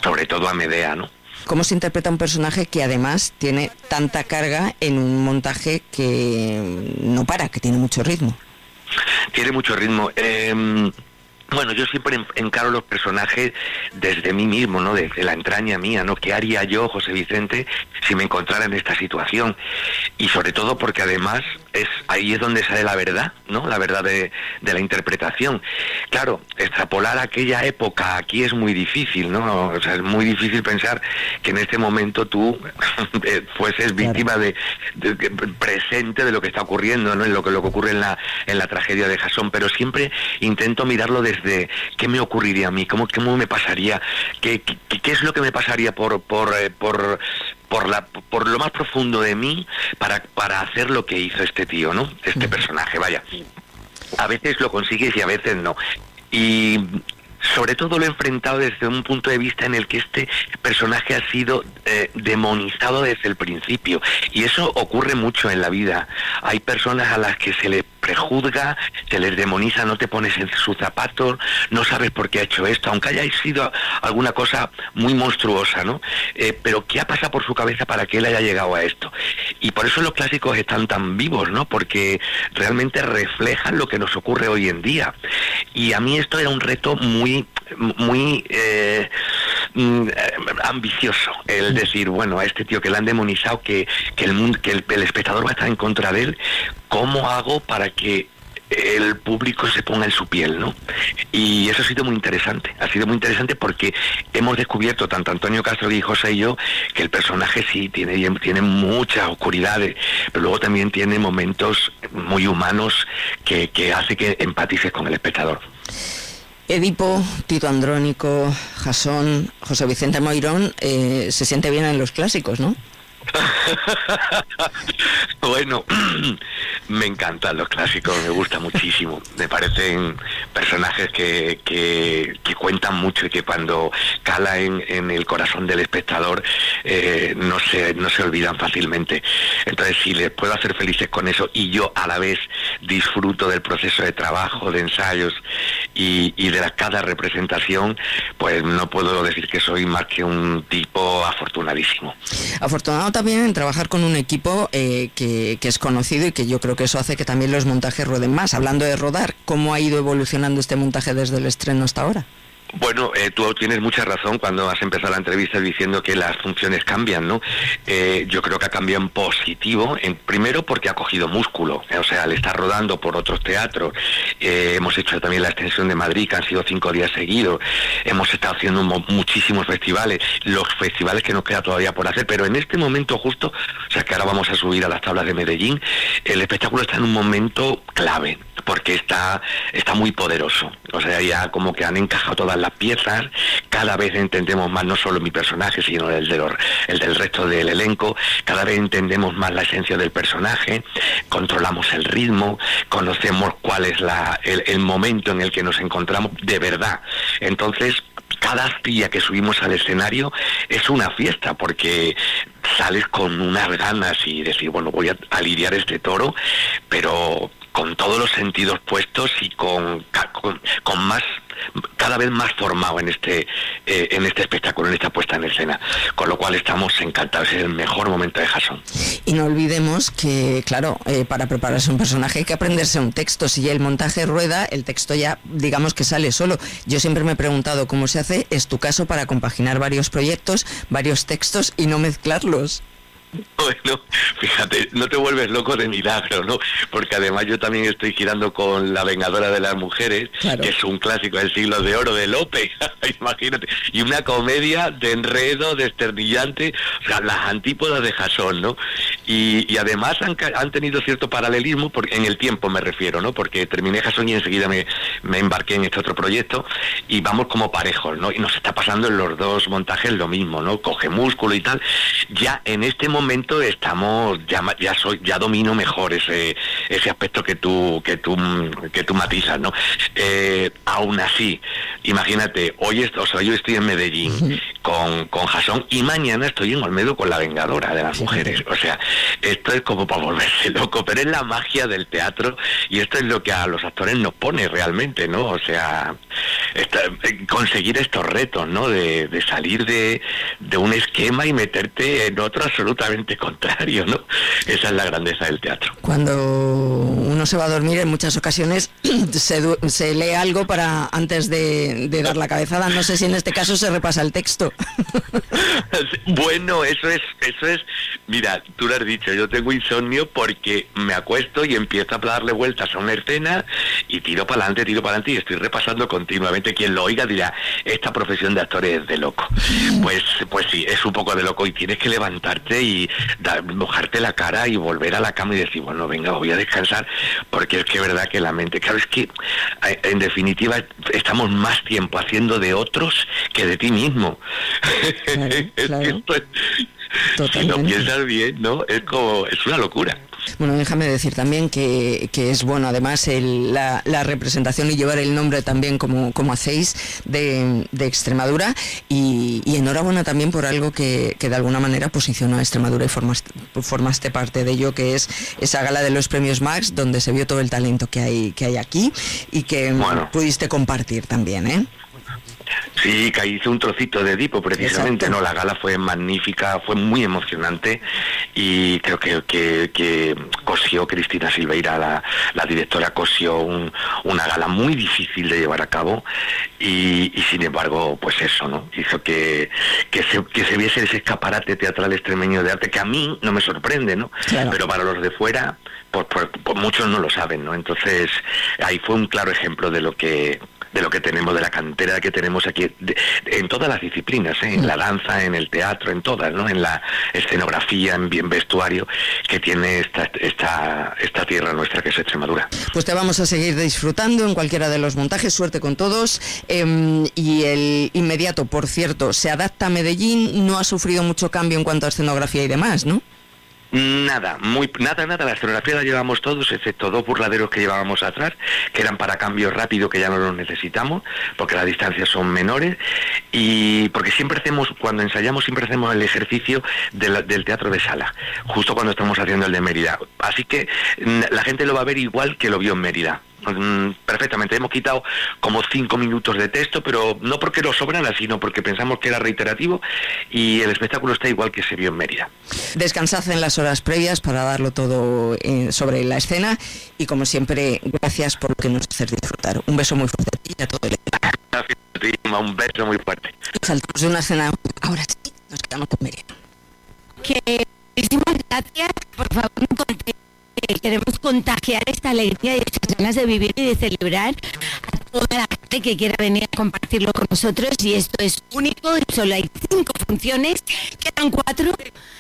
sobre todo a Medea, ¿no? ¿Cómo se interpreta un personaje que además tiene tanta carga en un montaje que no para, que tiene mucho ritmo? Tiene mucho ritmo. Bueno, yo siempre encaro los personajes desde mí mismo, ¿no? Desde la entraña mía, ¿no? ¿Qué haría yo, José Vicente, si me encontrara en esta situación? Y sobre todo porque además ahí es donde sale la verdad, ¿no? La verdad de la interpretación. Claro, extrapolar aquella época aquí es muy difícil, ¿no? O sea, es muy difícil pensar que en este momento tú fueses víctima de presente de lo que está ocurriendo, ¿no? En lo que ocurre en la tragedia de Jasón, pero siempre intento mirarlo desde qué me ocurriría a mí, cómo me pasaría, qué es lo que me pasaría por lo más profundo de mí para hacer lo que hizo este tío, ¿no? Este personaje, vaya. A veces lo consigues y a veces no. Y sobre todo lo he enfrentado desde un punto de vista en el que este personaje ha sido demonizado desde el principio, y eso ocurre mucho en la vida. Hay personas a las que se les prejuzga, se les demoniza, no te pones en sus zapatos, no sabes por qué ha hecho esto, aunque haya sido alguna cosa muy monstruosa, ¿no? Pero ¿qué ha pasado por su cabeza para que él haya llegado a esto? Y por eso los clásicos están tan vivos, ¿no? Porque realmente reflejan lo que nos ocurre hoy en día. Y a mí esto era un reto muy ambicioso, el decir, bueno, a este tío que le han demonizado, que el espectador va a estar en contra de él, ¿cómo hago para que el público se ponga en su piel, ¿no? Y eso ha sido muy interesante porque hemos descubierto, tanto Antonio Castro y José y yo, que el personaje sí tiene muchas oscuridades, pero luego también tiene momentos muy humanos que hace que empatices con el espectador. Edipo, Tito Andrónico, Jasón, José Vicente Moirón, se siente bien en los clásicos, ¿no? Bueno, me encantan los clásicos, me gusta muchísimo. Me parecen personajes que cuentan mucho y que cuando cala en el corazón del espectador no se olvidan fácilmente. Entonces, si les puedo hacer felices con eso y yo a la vez disfruto del proceso de trabajo, de ensayos y de cada representación, pues no puedo decir que soy más que un tipo afortunadísimo. Afortunado también en trabajar con un equipo que es conocido, y que yo creo que eso hace que también los montajes rueden más. Hablando de rodar, ¿cómo ha ido evolucionando este montaje desde el estreno hasta ahora? Bueno, tú tienes mucha razón cuando has empezado la entrevista diciendo que las funciones cambian, ¿no? Yo creo que ha cambiado en positivo, primero porque ha cogido músculo, o sea, al estar rodando por otros teatros, hemos hecho también la extensión de Madrid, que han sido 5 días seguidos, hemos estado haciendo muchísimos festivales, los festivales que nos queda todavía por hacer, pero en este momento justo, o sea, que ahora vamos a subir a las tablas de Medellín, el espectáculo está en un momento clave, porque está muy poderoso, o sea, ya como que han encajado todas las piezas, cada vez entendemos más no solo mi personaje, sino el del resto del elenco, cada vez entendemos más la esencia del personaje, controlamos el ritmo, conocemos cuál es el momento en el que nos encontramos de verdad. Entonces, cada astilla que subimos al escenario es una fiesta, porque sales con unas ganas y decir, bueno, voy a lidiar este toro, pero con todos los sentidos puestos y con más, cada vez más formado en este espectáculo, en esta puesta en escena, con lo cual estamos encantados. Es el mejor momento de Jasón. Y no olvidemos que, claro, para prepararse un personaje hay que aprenderse un texto. Si el montaje rueda, el texto ya, digamos que sale solo. Yo siempre me he preguntado cómo se hace, es tu caso, para compaginar varios proyectos, varios textos y no mezclarlos. Bueno, fíjate, no te vuelves loco de milagro, ¿no? Porque además yo también estoy girando con La Vengadora de las Mujeres, claro, que es un clásico del Siglo de Oro de Lope, imagínate, y una comedia de enredo, desternillante, o sea, las antípodas de Jasón, ¿no? Y además han tenido cierto paralelismo, en el tiempo me refiero, ¿no? Porque terminé Jasón y enseguida me embarqué en este otro proyecto, y vamos como parejos, ¿no? Y nos está pasando en los dos montajes lo mismo, ¿no? Coge músculo y tal. Ya en este momento estamos, ya domino mejor ese aspecto que tú matizas, ¿no? Aún así, imagínate, hoy estoy en Medellín, con Jasón, y mañana estoy en Olmedo con La Vengadora de las Mujeres. O sea, esto es como para volverse loco, pero es la magia del teatro, y esto es lo que a los actores nos pone realmente, ¿no? O sea, conseguir estos retos, ¿no? De salir de un esquema y meterte en otro absolutamente contrario, ¿no? Esa es la grandeza del teatro. Cuando uno se va a dormir, en muchas ocasiones se lee algo para antes de dar la cabezada. No sé si en este caso se repasa el texto. Bueno, eso es, mira, tú lo has dicho, yo tengo insomnio porque me acuesto y empiezo a darle vueltas a una escena y tiro para adelante y estoy repasando continuamente. Quien lo oiga dirá, esta profesión de actor es de loco. Pues sí, es un poco de loco, y tienes que levantarte y mojarte la cara y volver a la cama y decir, bueno, venga, voy a descansar, porque es que es verdad que la mente, claro, es que en definitiva estamos más tiempo haciendo de otros que de ti mismo. Claro. Es que si lo piensas bien, ¿no? Es una locura. Bueno, déjame decir también que es bueno, además, la representación y llevar el nombre también como hacéis de Extremadura, y enhorabuena también por algo que de alguna manera posicionó a Extremadura y formaste parte de ello, que es esa gala de los premios Max, donde se vio todo el talento que hay aquí y que pudiste compartir también, ¿eh? Sí, que hice un trocito de Edipo precisamente. Exacto. No, la gala fue magnífica, fue muy emocionante, y creo que cosió Cristina Silveira, la directora, cosió una gala muy difícil de llevar a cabo, y sin embargo, pues eso, ¿no? Hizo que se viese ese escaparate teatral extremeño de arte, que a mí no me sorprende, ¿no? Claro. Pero para los de fuera, pues muchos no lo saben, ¿no? Entonces, ahí fue un claro ejemplo de lo que tenemos, de la cantera que tenemos aquí, en todas las disciplinas, ¿eh? En la danza, en el teatro, en todas, ¿no? En la escenografía, en vestuario, que tiene esta tierra nuestra, que es Extremadura. Pues te vamos a seguir disfrutando en cualquiera de los montajes, suerte con todos. Y el inmediato, por cierto, se adapta a Medellín, no ha sufrido mucho cambio en cuanto a escenografía y demás, ¿no? Nada, la escenografía la llevamos todos, excepto 2 burladeros que llevábamos atrás, que eran para cambio rápido, que ya no los necesitamos, porque las distancias son menores, y porque cuando ensayamos siempre hacemos el ejercicio del teatro de sala, justo cuando estamos haciendo el de Mérida, así que la gente lo va a ver igual que lo vio en Mérida. Perfectamente, hemos quitado como 5 minutos de texto, pero no porque lo sobrara, sino porque pensamos que era reiterativo, y el espectáculo está igual que se vio en Mérida. Descansad en las horas previas para darlo todo sobre la escena, y como siempre, gracias por lo que nos haces disfrutar. Un beso muy fuerte y a todo el equipo. Gracias, un beso muy fuerte. Saltamos de una escena, ahora sí, nos quedamos con Mérida. Muchísimas gracias, por favor, no conté. Queremos contagiar esta alegría y estas ganas de vivir y de celebrar a toda la gente que quiera venir a compartirlo con nosotros, y esto es único, y solo hay 5 funciones, quedan 4.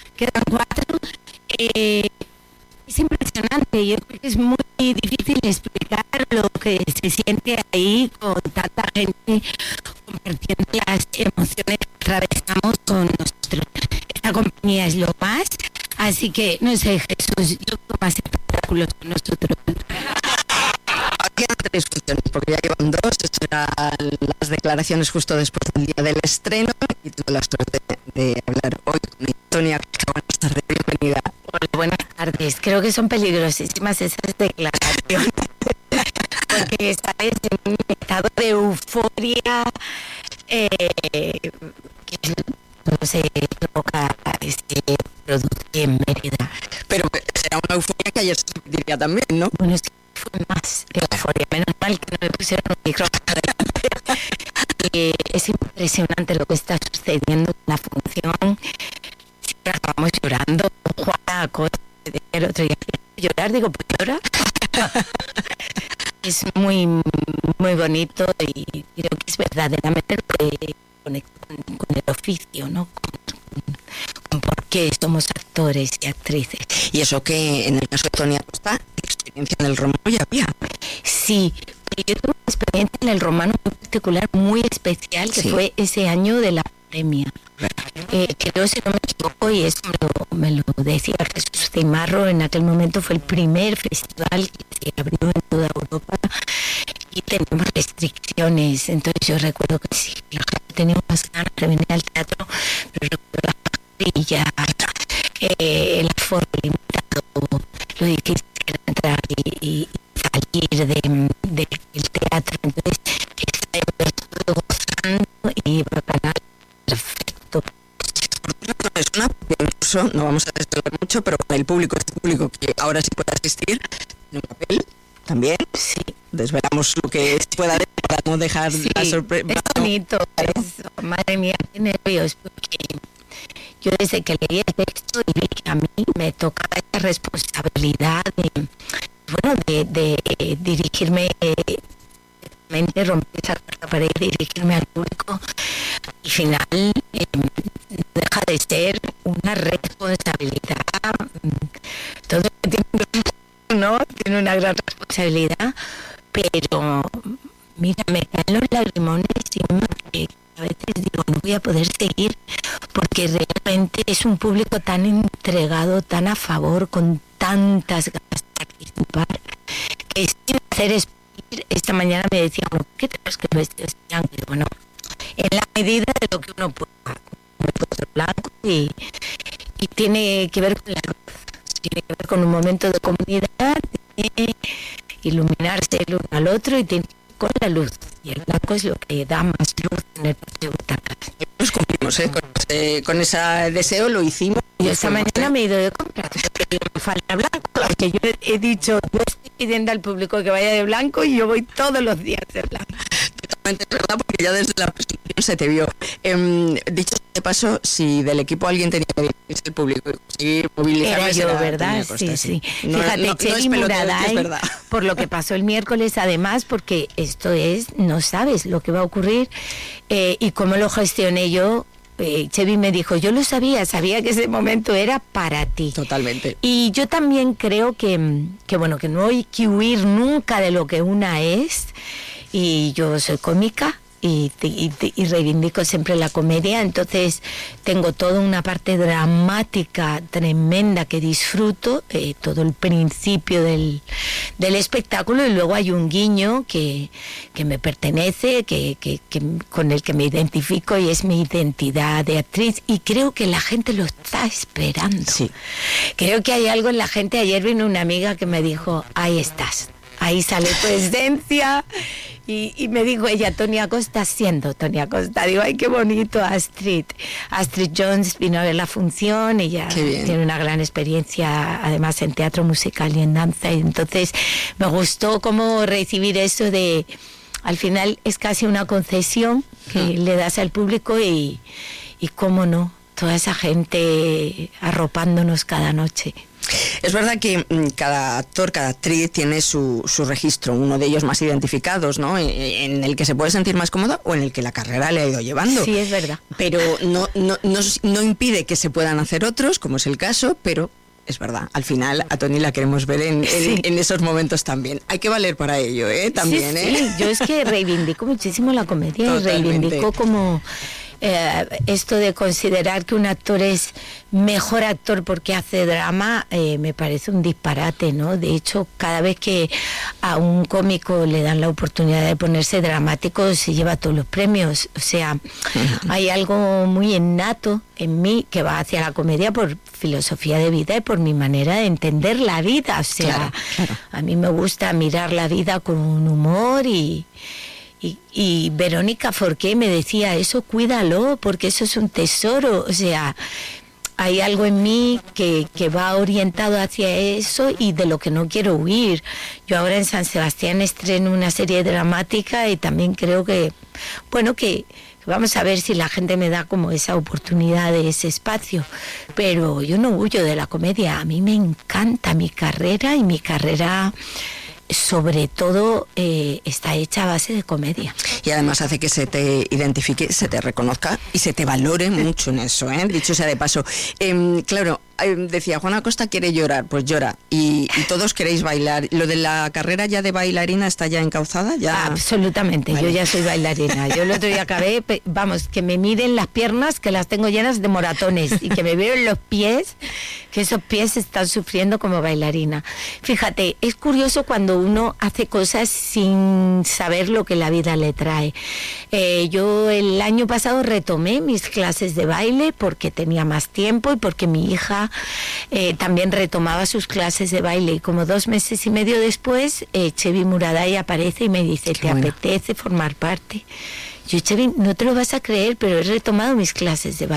Es impresionante, yo creo que es muy difícil explicar lo que se siente ahí con tanta gente compartiendo las emociones que atravesamos con nosotros. Esta compañía es lo más. Así que, no sé, Jesús, yo creo más espectáculos con nosotros. Aquí hay 3 funciones, porque ya llevan 2, serán las declaraciones justo después del día del estreno, y tuve la suerte de hablar hoy con Antonia. Buenas tardes, bienvenida. Hola, buenas tardes. Creo que son peligrosísimas esas declaraciones, porque sabes, en un estado de euforia, que no se provoca producto en Mérida. Pero será una euforia que ayer se diría también, ¿no? Bueno, es que fue más euforia, menos mal que no me pusieron un micrófono. Es impresionante lo que está sucediendo en la función. Sí, acabamos llorando. Juana Acosta, el otro día, llorar, digo, pues llora. Es muy, muy bonito, y creo que es verdaderamente conecta con el oficio, ¿no? Con por qué somos actores y actrices. Y eso que en el caso de Antonia Acosta, experiencia en el romano ya había. Sí, yo tuve una experiencia en el romano muy particular, muy especial, que fue ese año de la pandemia. creo, si no me equivoco, y eso me lo decía Jesús Cimarro, en aquel momento fue el primer festival que se abrió en toda Europa y teníamos restricciones. Entonces yo recuerdo que sí, la gente tenía más ganas de venir al teatro, pero recuerdo las mascarillas, el aforo limitado, lo difícil que era entrar y salir del teatro. Entonces estuve gozando y bacalao perfecto. Es una, incluso, no vamos a desvelar mucho, pero con el público, este público que ahora sí puede asistir, en un papel también, sí, desvelamos lo que pueda haber para no dejar la sorpresa. Es bonito, eso, madre mía, qué nervios, porque yo desde que leí el texto y vi que a mí me tocaba esa responsabilidad de dirigirme, romper esa cuarta pared, dirigirme al público, al final deja de ser una responsabilidad. Todo tiene una gran responsabilidad, pero mira, me caen los lagrimones y a veces digo, no voy a poder seguir, porque realmente es un público tan entregado, tan a favor, con tantas ganas de participar, que sin hacer esperar. Esta mañana me decía uno, ¿qué crees que lo estés blanco? Y bueno, en la medida de lo que uno pueda, blanco y tiene que ver con la luz, tiene que ver con un momento de comunidad, de iluminarse el uno al otro y tiene que ver con la luz. Y el blanco es lo que da más luz en el patio de butacas. Nos cumplimos, con ese deseo lo hicimos. Y esta mañana me he ido de compras, pero me falta blanco, porque yo he dicho, yo estoy pidiendo al público que vaya de blanco y yo voy todos los días de blanco. Totalmente verdad, porque ya desde la presentación se te vio. Dicho de paso, si del equipo alguien tenía que dirigirse al público y conseguir movilizarse, era yo, ¿verdad? Sí. No, fíjate, Chevy Muraday, es verdad. Por lo que pasó el miércoles, además, porque esto no sabes lo que va a ocurrir y cómo lo gestioné yo. Chevy me dijo, yo lo sabía que ese momento era para ti. Totalmente. Y yo también creo que no hay que huir nunca de lo que una es, y yo soy cómica y reivindico siempre la comedia, entonces tengo toda una parte dramática tremenda que disfruto, todo el principio del espectáculo, y luego hay un guiño que me pertenece, que con el que me identifico, y es mi identidad de actriz, y creo que la gente lo está esperando. Sí. Creo que hay algo en la gente. Ayer vino una amiga que me dijo, ahí estás, ahí sale tu esencia. Y me dijo ella, Tony Acosta siendo Tony Acosta. Digo, ay, qué bonito, Astrid. Astrid Jones vino a ver la función, ella tiene una gran experiencia, además en teatro musical y en danza, y entonces me gustó cómo recibir eso de, al final es casi una concesión que le das al público, y cómo no, toda esa gente arropándonos cada noche. Es verdad que cada actor, cada actriz tiene su registro, uno de ellos más identificados, ¿no? En el que se puede sentir más cómodo o en el que la carrera le ha ido llevando. Sí, es verdad. Pero no impide que se puedan hacer otros, como es el caso, pero es verdad, al final a Tony la queremos ver en esos momentos también. Hay que valer para ello, también, sí. Yo es que reivindico muchísimo la comedia. Totalmente. Y reivindico como esto de considerar que un actor es mejor actor porque hace drama, me parece un disparate, ¿no? De hecho, cada vez que a un cómico le dan la oportunidad de ponerse dramático, se lleva todos los premios. O sea, hay algo muy innato en mí que va hacia la comedia por filosofía de vida y por mi manera de entender la vida. O sea, claro. A mí me gusta mirar la vida con un humor y Verónica Forqué me decía, eso cuídalo, porque eso es un tesoro. O sea, hay algo en mí que va orientado hacia eso y de lo que no quiero huir. Yo ahora en San Sebastián estreno una serie dramática y también creo que vamos a ver si la gente me da como esa oportunidad de ese espacio. Pero yo no huyo de la comedia, a mí me encanta mi carrera, y mi carrera sobre todo está hecha a base de comedia. Y además hace que se te identifique, se te reconozca y se te valore mucho en eso, dicho sea de paso. Claro, decía, Juana Acosta quiere llorar, pues llora. Y todos queréis bailar. ¿Lo de la carrera ya de bailarina está ya encauzada? ¿Ya? Absolutamente, vale. Yo ya soy bailarina. Yo el otro día acabé, vamos, que me miren las piernas, que las tengo llenas de moratones, y que me veo en los pies, que esos pies están sufriendo como bailarina. Fíjate, es curioso cuando uno hace cosas sin saber lo que la vida le trae. Yo el año pasado retomé mis clases de baile porque tenía más tiempo y porque mi hija también retomaba sus clases de baile, y como 2 meses y medio después Chevi Muraday aparece y me dice, ¿te apetece formar parte? Yo, Chevi, no te lo vas a creer, pero he retomado mis clases de baile.